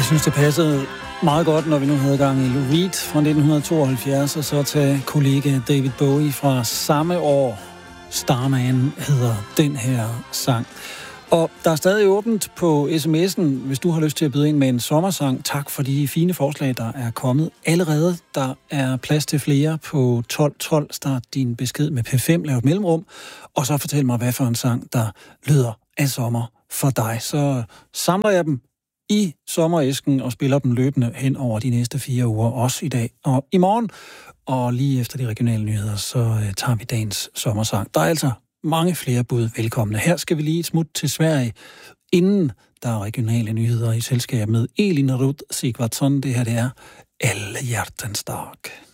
synes, det passede meget godt, når vi nu havde gang i Lou Reed fra 1972, og så tage kollega David Bowie fra samme år. Starman hedder den her sang. Og der er stadig åbent på sms'en, hvis du har lyst til at byde ind med en sommersang. Tak for de fine forslag, der er kommet allerede. Der er plads til flere på 1212. Start din besked med P5, lav et mellemrum, og så fortæl mig, hvad for en sang, der lyder af sommer for dig. Så samler jeg dem i sommeræsken og spiller dem løbende hen over de næste 4 uger, også i dag og i morgen. Og lige efter de regionale nyheder, så tager vi dagens sommersang. Der er altså mange flere bud velkomne. Her skal vi lige et smut til Sverige, inden der er regionale nyheder i selskab med Elin Ruth Sigvardsson. Det her, det er Alle hjertens dag.